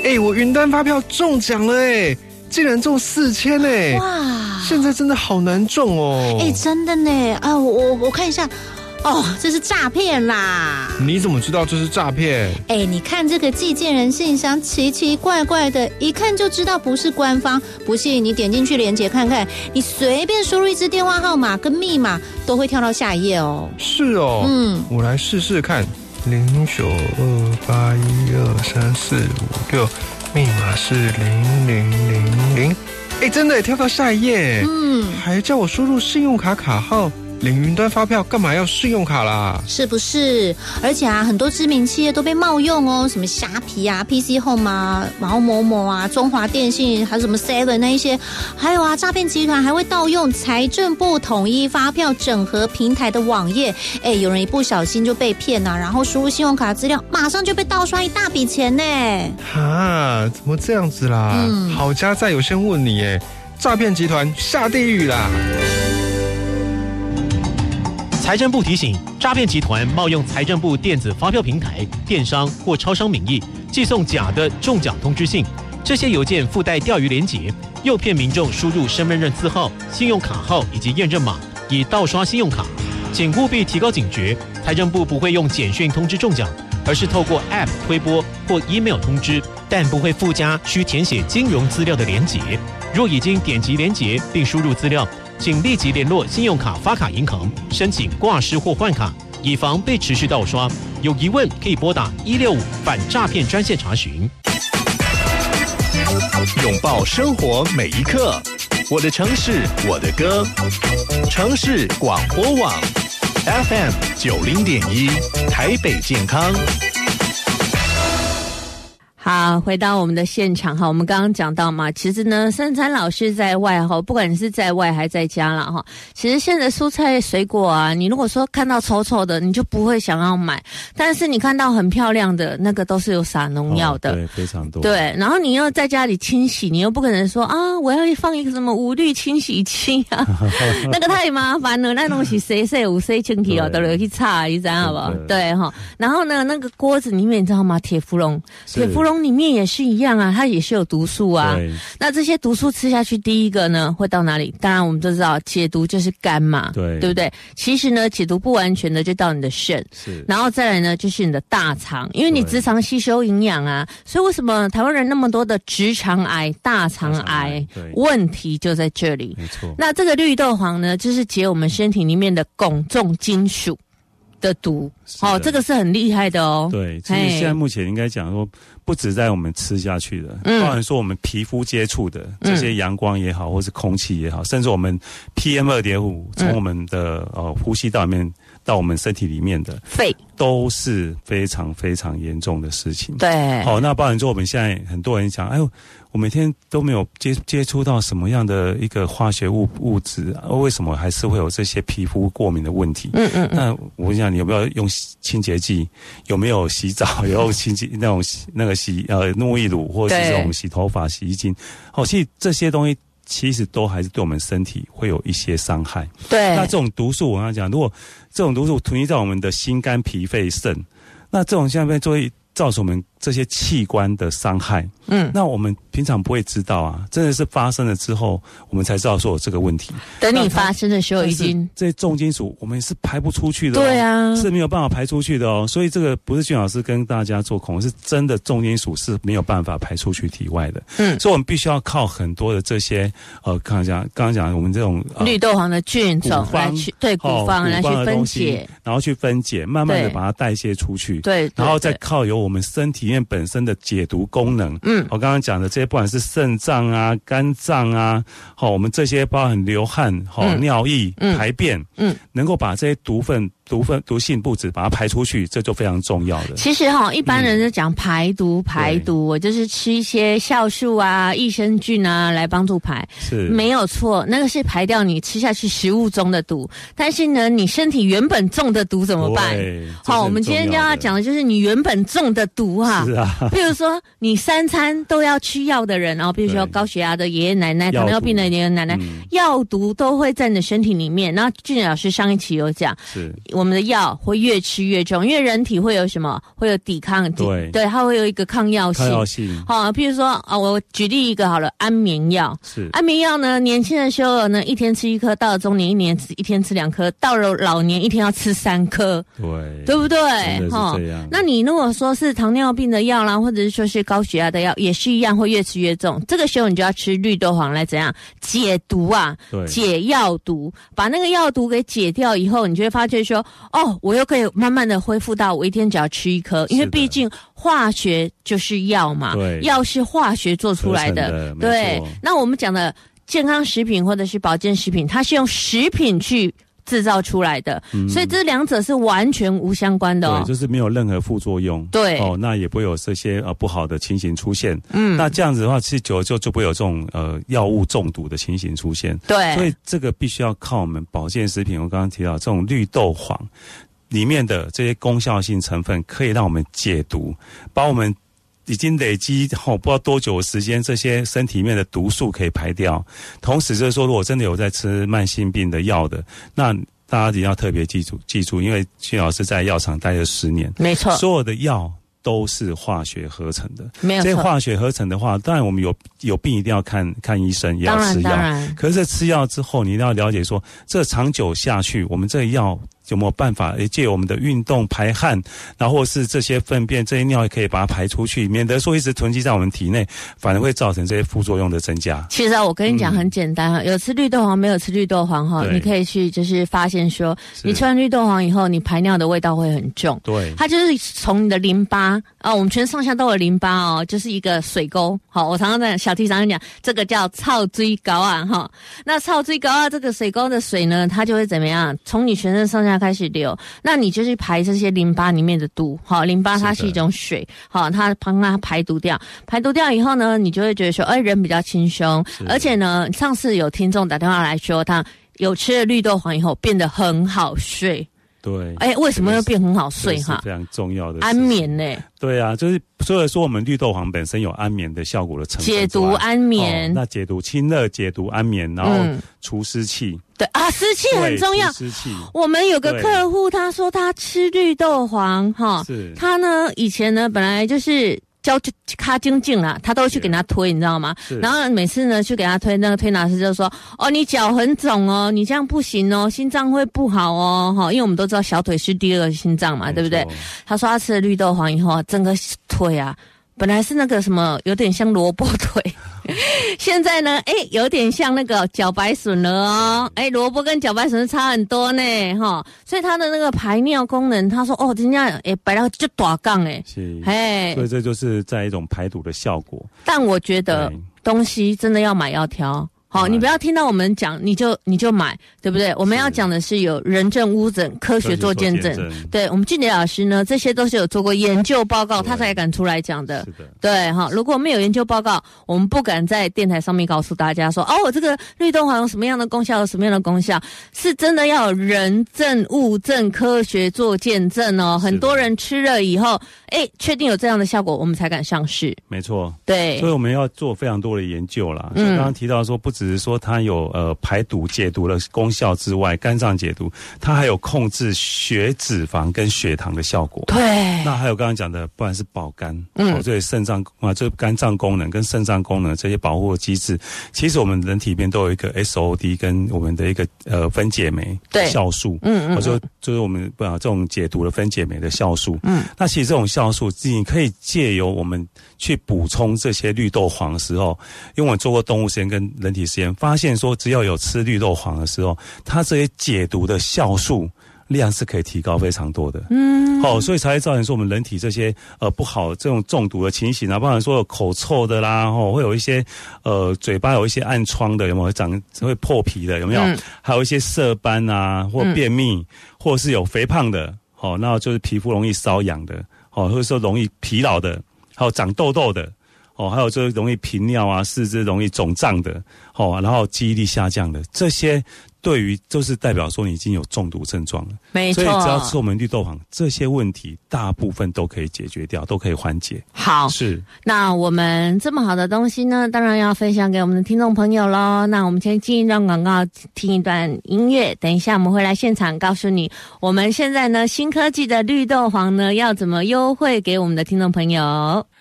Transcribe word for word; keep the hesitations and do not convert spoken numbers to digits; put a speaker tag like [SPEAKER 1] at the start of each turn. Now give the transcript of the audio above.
[SPEAKER 1] 哎，我云端发票中奖了哎，竟然中四千哎！哇，现在真的好难中哦。
[SPEAKER 2] 哎，真的呢啊，我我我看一下。哦，这是诈骗啦！
[SPEAKER 1] 你怎么知道这是诈骗？
[SPEAKER 2] 哎，你看这个寄件人信箱奇奇怪怪的，一看就知道不是官方。不信你点进去连结看看，你随便输入一支电话号码跟密码，都会跳到下一页哦。
[SPEAKER 1] 是哦，嗯，我来试试看。零九二八一二三四五六，密码是零零零零。哎，真的跳到下一页，嗯，还叫我输入信用卡卡号。领云端发票干嘛要信用卡啦？
[SPEAKER 2] 是不是？而且啊，很多知名企业都被冒用哦，什么虾皮啊、P C Home 啊、然后某某啊、中华电信，还有什么 Seven 那一些，还有啊，诈骗集团还会盗用财政部统一发票整合平台的网页，哎，有人一不小心就被骗啊，然后输入信用卡资料，马上就被盗刷一大笔钱呢。
[SPEAKER 1] 哈，怎么这样子啦？嗯、好家在有先问你，哎，诈骗集团下地狱啦！
[SPEAKER 3] 财政部提醒，诈骗集团冒用财政部电子发票平台、电商或超商名义，寄送假的中奖通知信。这些邮件附带钓鱼连结，诱骗民众输入身份证字号、信用卡号以及验证码，以盗刷信用卡。请务必提高警觉，财政部不会用简讯通知中奖，而是透过 App 推播或 email 通知，但不会附加需填写金融资料的连结。若已经点击连结并输入资料，请立即联络信用卡发卡银行申请挂失或换卡，以防被持续盗刷。有疑问可以拨打一六五反诈骗专线查询。
[SPEAKER 4] 拥抱生活每一刻，我的城市我的歌，城市广播网 F M 九零点一，台北健康。
[SPEAKER 5] 好，回到我们的现场哈，我们刚刚讲到嘛，其实呢，三餐老师在外哈，不管你是在外还在家啦哈，其实现在蔬菜水果啊，你如果说看到丑丑的，你就不会想要买，但是你看到很漂亮的那个都是有撒农药的，
[SPEAKER 6] 哦、对，非常多。
[SPEAKER 5] 对，然后你又在家里清洗，你又不可能说啊，我要放一个什么无氯清洗器啊，那个太麻烦了，那东西谁谁有谁清洗哦，都得去擦，你知道好不好？对哈，然后呢，那个锅子里面你知道吗？铁氟龙，铁氟龙里面也是一样啊，它也是有毒素啊。那这些毒素吃下去，第一个呢会到哪里？当然我们都知道解毒就是肝嘛，对，对不对？其实呢解毒不完全的就到你的肾，是，然后再来呢就是你的大肠，因为你直肠吸收营养啊，所以为什么台湾人那么多的直肠癌、大肠癌问题就在这里。没错。那这个绿豆黄呢，就是解我们身体里面的汞重金属的毒，哦，这个是很厉害的哦。
[SPEAKER 6] 对，其实现在目前应该讲说，不止在我们吃下去的，嗯，包含说我们皮肤接触的这些阳光也好，或是空气也好，甚至我们 P M 二点五 从我们的呃呼吸道里面到我们身体里面的
[SPEAKER 5] 肺，
[SPEAKER 6] 都是非常非常严重的事情。
[SPEAKER 5] 对，
[SPEAKER 6] 好，那包含说我们现在很多人讲，哎呦，我每天都没有接接触到什么样的一个化学物物质，为什么还是会有这些皮肤过敏的问题？嗯嗯。那我想你有没有用清洁剂？有没有洗澡？有用清洁那种那个洗呃沐浴乳，或者是这种洗头发、洗衣精？哦，其实这些东西其实都还是对我们身体会有一些伤害。对。那这种毒素，我刚才讲，如果这种毒素囤积在我们的心、肝、脾、肺、肾，那这种下面就会造成我们这些器官的伤害。嗯，那我们平常不会知道啊，真的是发生了之后，我们才知道说有这个问题。
[SPEAKER 5] 等你发生的时候，已经
[SPEAKER 6] 这些重金属我们是排不出去的、哦，
[SPEAKER 5] 对啊，
[SPEAKER 6] 是没有办法排出去的哦。所以这个不是俊老师跟大家做恐，是真的重金属是没有办法排出去体外的。嗯，所以我们必须要靠很多的这些呃，刚刚讲刚刚讲我们这种、呃、
[SPEAKER 5] 绿豆黄的菌种来去对古方、哦、来去分解，
[SPEAKER 6] 然后去分解，慢慢的把它代谢出去。对，然后再靠由我们身体里面本身的解毒功能。嗯，我刚刚讲的这些，不管是肾脏啊、肝脏啊，好、哦，我们这些包含流汗、好、哦嗯、尿液、嗯、排便，嗯，能够把这些毒分。毒分毒性物质把它排出去，这就非常重要的。
[SPEAKER 5] 其实哈、哦，一般人就讲排毒，嗯、排毒，我就是吃一些酵素啊、益生菌啊来帮助排，是没有错。那个是排掉你吃下去食物中的毒，但是呢，你身体原本中的毒怎么办？好，我们今天就要讲的就是你原本中的毒哈。是啊。比如说你三餐都要吃药的人，然后比如说高血压的爷爷奶奶、糖尿病的爷爷奶奶，嗯、药毒都会在你的身体里面。那俊老师上一期有讲，是。 我们的药会越吃越重，因为人体会有什么？会有抵抗，
[SPEAKER 6] 对
[SPEAKER 5] 对，它会有一个抗药性。
[SPEAKER 6] 抗药性，
[SPEAKER 5] 好、哦，譬如说啊，我举例一个好了，安眠药。
[SPEAKER 6] 是
[SPEAKER 5] 安眠药呢，年轻人修了呢，一天吃一颗；到了中年，一年一天吃两颗；到了老年，一天要吃三颗。
[SPEAKER 6] 对，
[SPEAKER 5] 对不对？
[SPEAKER 6] 真的是这样。
[SPEAKER 5] 那你如果说是糖尿病的药啦，或者是说是高血压的药，也是一样会越吃越重。这个时候你就要吃绿豆黄来怎样解毒啊？
[SPEAKER 6] 对，
[SPEAKER 5] 解药毒，把那个药毒给解掉以后，你就会发觉说，哦，我又可以慢慢的恢复到我一天只要吃一颗，因为毕竟化学就是药嘛，
[SPEAKER 6] 对，
[SPEAKER 5] 药是化学做出来的，
[SPEAKER 6] 的
[SPEAKER 5] 对。那我们讲的健康食品或者是保健食品，它是用食品去制造出来的、嗯，所以这两者是完全无相关的哦。
[SPEAKER 6] 对，就是没有任何副作用。
[SPEAKER 5] 对，
[SPEAKER 6] 哦，那也不会有这些呃不好的情形出现。
[SPEAKER 5] 嗯，
[SPEAKER 6] 那这样子的话，其实久了就就不会有这种呃药物中毒的情形出现。
[SPEAKER 5] 对，
[SPEAKER 6] 所以这个必须要靠我们保健食品。我刚刚提到这种绿豆黄里面的这些功效性成分，可以让我们解毒，把我们已经累积后、哦、不知道多久的时间，这些身体里面的毒素可以排掉。同时就是说，如果真的有在吃慢性病的药的，那大家一定要特别记住，记住，因为鑫老师在药厂待了十年，
[SPEAKER 5] 没错，
[SPEAKER 6] 所有的药都是化学合成的，
[SPEAKER 5] 没有错。
[SPEAKER 6] 这些化学合成的话，当然我们有有病一定要看看医生，也要吃药。
[SPEAKER 5] 当然，
[SPEAKER 6] 可是在吃药之后，你一定要了解说，这长久下去，我们这个药有没有办法借我们的运动排汗，然后或是这些粪便、这些尿也可以把它排出去，免得说一直囤积在我们体内，反而会造成这些副作用的增加。
[SPEAKER 5] 其实啊，我跟你讲很简单哈、嗯，有吃绿豆黄没有吃绿豆黄哈，你可以去就是发现说，你吃完绿豆黄以后，你排尿的味道会很重。
[SPEAKER 6] 对，
[SPEAKER 5] 它就是从你的淋巴啊，我们全上下都有淋巴哦，就是一个水沟。好，我常常在小 T 常常讲，这个叫臭水沟啊哈。那臭水沟啊，这个水沟的水呢，它就会怎么样？从你全身上下开始流，那你就去排这些淋巴里面的毒。好，淋巴它是一种水，好，它帮它排毒掉，排毒掉以后呢，你就会觉得说，哎，人比较轻松，而且呢，上次有听众打电话来说，他有吃了绿豆黄以后变得很好睡。
[SPEAKER 6] 对，
[SPEAKER 5] 哎，为什么会变很好睡哈？
[SPEAKER 6] 非常重要的
[SPEAKER 5] 安眠呢、欸。
[SPEAKER 6] 对啊，就是除了说我们绿豆黄本身有安眠的效果的成分，
[SPEAKER 5] 解毒安眠、
[SPEAKER 6] 哦，那解毒清热、解毒安眠，然后除湿气。嗯、
[SPEAKER 5] 对啊，湿气很重要。
[SPEAKER 6] 湿气。
[SPEAKER 5] 我们有个客户，他说他吃绿豆黄哈，
[SPEAKER 6] 是
[SPEAKER 5] 他呢以前呢本来就是教卡精进啦，他都去给他推，你知道吗？然后每次呢去给他推，那个推拿师就说：“哦，你脚很肿哦，你这样不行哦，心脏会不好哦。”哈，因为我们都知道小腿是第二个心脏嘛，对不对？他说他吃了绿豆黄以后，整个腿啊，本来是那个什么，有点像萝卜腿。现在呢，哎，有点像那个茭白笋了哦，哎，萝卜跟茭白笋差很多呢，哈，所以它的那个排尿功能，他说哦，人家哎白了就大杠哎，
[SPEAKER 6] 是，哎，所以这就是在一种排毒的效果。
[SPEAKER 5] 但我觉得东西真的要买要挑。好，你不要听到我们讲你就你就买，对不对？我们要讲的是有人证、屋诊、科学做见证。对，我们俊杰老师呢，这些都是有做过研究报告，他才敢出来讲的。
[SPEAKER 6] 是的，
[SPEAKER 5] 对哈。如果没有研究报告，我们不敢在电台上面告诉大家说，哦，我这个绿豆黄有什么样的功效，有什么样的功效，是真的要有人证、物证、科学做见证哦。很多人吃了以后，哎，确定有这样的效果，我们才敢上市。
[SPEAKER 6] 没错，
[SPEAKER 5] 对，
[SPEAKER 6] 所以我们要做非常多的研究啦。嗯，刚刚提到说，不只是说它有呃排毒解毒的功效之外，肝脏解毒，它还有控制血脂肪跟血糖的效果。
[SPEAKER 5] 对，
[SPEAKER 6] 那还有刚刚讲的，不管是保肝，嗯，这肾脏啊，这肝脏功能跟肾脏功能这些保护的机制，其实我们人体里面都有一个 S O D 跟我们的一个呃分解酶酵素，嗯嗯，就就是我们不啊这种解毒的分解酶的酵素，嗯，那其实这种酵素，你可以借由我们去补充这些绿豆黄的时候，因为我们做过动物实验跟人体实验，发现说只要有吃绿豆黄的时候，它这些解毒的酵素量是可以提高非常多的。嗯，好、哦，所以才会造成说我们人体这些呃不好这种中毒的情形啊，包含说有口臭的啦，哦，会有一些呃嘴巴有一些暗疮的，有没有会长会破皮的，有没有？嗯、还有一些色斑啊，或便秘，嗯、或者是有肥胖的，哦，那就是皮肤容易瘙痒的，哦，或者说容易疲劳的，还有长痘痘的。哦，还有就是容易频尿啊，四肢容易肿胀的，哦，然后记忆力下降的，这些对于就是代表说你已经有中毒症状了，
[SPEAKER 5] 没错。
[SPEAKER 6] 所以只要吃我们绿豆黄，这些问题大部分都可以解决掉，都可以缓解。
[SPEAKER 5] 好，
[SPEAKER 6] 是。
[SPEAKER 5] 那我们这么好的东西呢，当然要分享给我们的听众朋友咯。那我们先进一段广告，听一段音乐，等一下我们会来现场告诉你，我们现在呢新科技的绿豆黄呢要怎么优惠给我们的听众朋友。